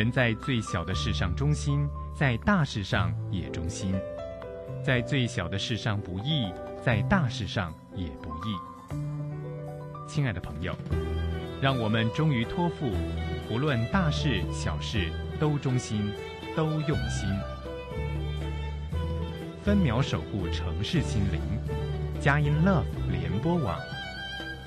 人在最小的事上忠心，在大事上也忠心；在最小的事上不义，在大事上也不义。亲爱的朋友，让我们忠于托付，无论大事小事都忠心，都用心。分秒守护城市心灵，佳音 Love 联播网。